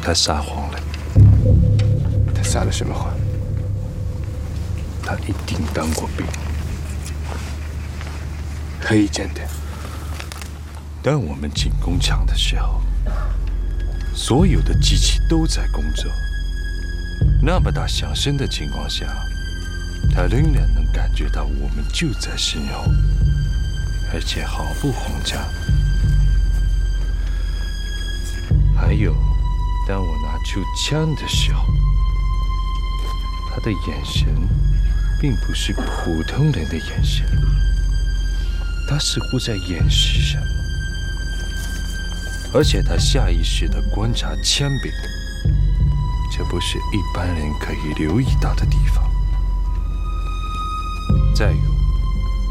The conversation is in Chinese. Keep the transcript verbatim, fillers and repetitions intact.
他撒谎了。 他撒了什么谎？ 他一定当过兵。 可以真的。 当我们进工厂的时候，所有的机器都在工作，那么大响声的情况下，他仍然能感觉到我们就在身后，而且毫不慌张。还有，当我拿出枪的时候，他的眼神并不是普通人的眼神，他似乎在掩饰什么，而且他下意识地观察枪柄，这不是一般人可以留意到的地方。再有，